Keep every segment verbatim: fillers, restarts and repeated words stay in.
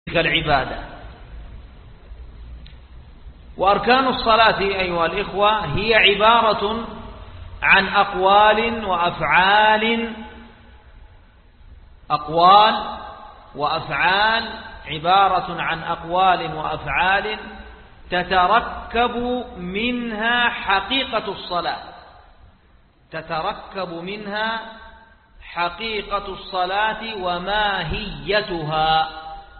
العبادة. وأركان الصلاة أيها الإخوة هي عبارة عن أقوال وأفعال أقوال وأفعال عبارة عن أقوال وأفعال تتركب منها حقيقة الصلاة تتركب منها حقيقة الصلاة وماهيتها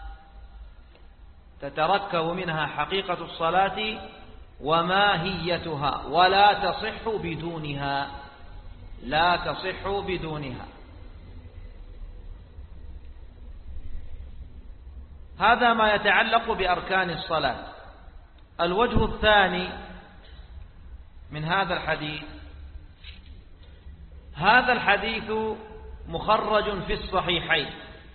تتركب منها حقيقة الصلاة وماهيتها ولا تصح بدونها لا تصح بدونها. هذا ما يتعلق بأركان الصلاة. الوجه الثاني من هذا الحديث: هذا الحديث مخرج في الصحيحين،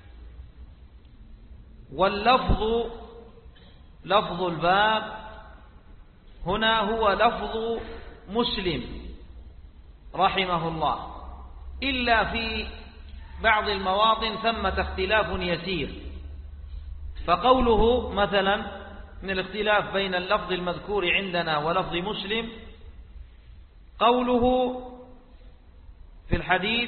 واللفظ لفظ الباب هنا هو لفظ مسلم رحمه الله، إلا في بعض المواطن ثمة اختلاف يسير. فقوله مثلا من الاختلاف بين اللفظ المذكور عندنا ولفظ مسلم، قوله في الحديث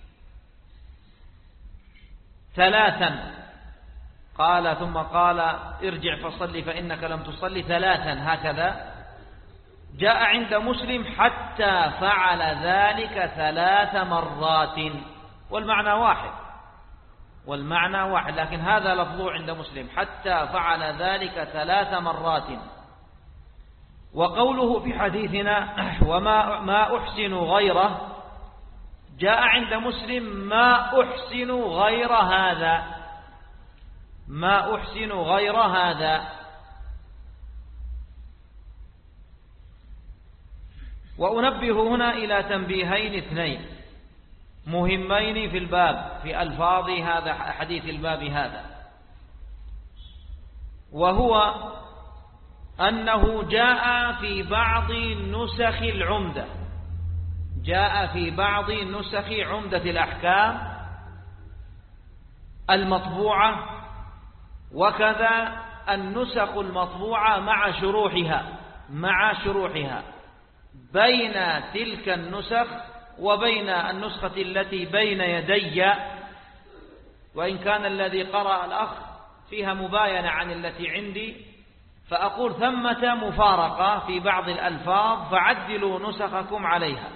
ثلاثا، قال ثم قال ارجع فصلي فإنك لم تصلي ثلاثا، هكذا جاء عند مسلم حتى فعل ذلك ثلاث مرات، والمعنى واحد والمعنى واحد لكن هذا لفظه عند مسلم حتى فعل ذلك ثلاث مرات. وقوله في حديثنا وما ما أحسن غيره، جاء عند مسلم ما أحسن غير هذا ما أحسن غير هذا. وأنبه هنا إلى تنبيهين اثنين مهمين في الباب في ألفاظ هذا حديث الباب هذا، وهو أنه جاء في بعض نسخ العمدة جاء في بعض نسخ عمدة الأحكام المطبوعة، وكذا النسخ المطبوعة مع شروحها مع شروحها بين تلك النسخ وبين النسخة التي بين يدي، وإن كان الذي قرأ الأخ فيها مباينة عن التي عندي، فأقول ثمة مفارقة في بعض الألفاظ فعدلوا نسخكم عليها.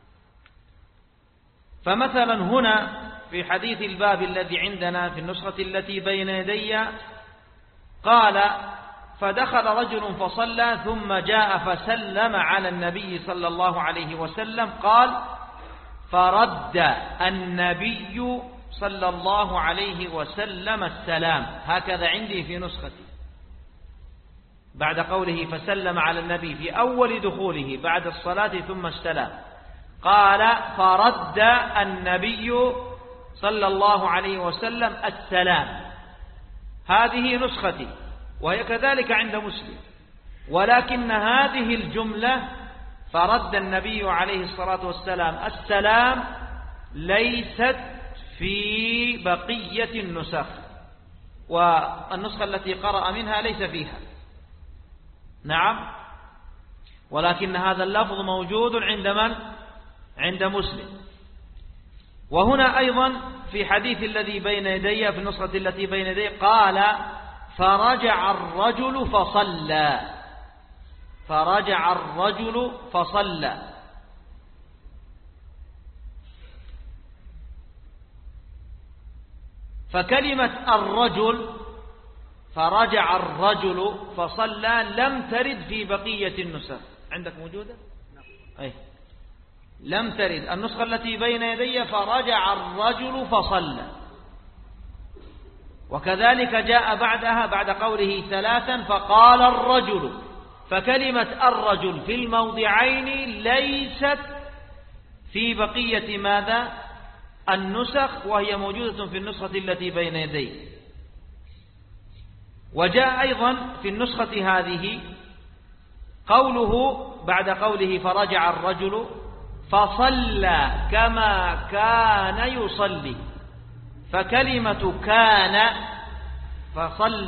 فمثلا هنا في حديث الباب الذي عندنا في النسخة التي بين يدي قال فدخل رجل فصلى ثم جاء فسلم على النبي صلى الله عليه وسلم، قال فرد النبي صلى الله عليه وسلم السلام، هكذا عندي في نسختي بعد قوله فسلم على النبي في أول دخوله بعد الصلاة ثم استلم، قال فرد النبي صلى الله عليه وسلم السلام. هذه نسختي وهي كذلك عند مسلم، ولكن هذه الجملة فرد النبي عليه الصلاة والسلام السلام ليست في بقية النسخ، والنسخة التي قرأ منها ليس فيها. نعم، ولكن هذا اللفظ موجود عند من؟ عند مسلم. وهنا أيضا في حديث الذي بين يدي في النسخة التي بين يدي قال فرجع الرجل فصلى فرجع الرجل فصلى. فكلمة الرجل فرجع الرجل فصلى لم ترد في بقية النسخ. عندك موجودة؟ أي لم ترد. النسخة التي بين يدي فرجع الرجل فصلى، وكذلك جاء بعدها بعد قوله ثلاثا فقال الرجل. فكلمة الرجل في الموضعين ليست في بقية ماذا؟ النسخ، وهي موجودة في النسخة التي بين يدي. وجاء أيضا في النسخة هذه قوله بعد قوله فرجع الرجل فصلى كما كان يصلي، فكلمة كان فصلى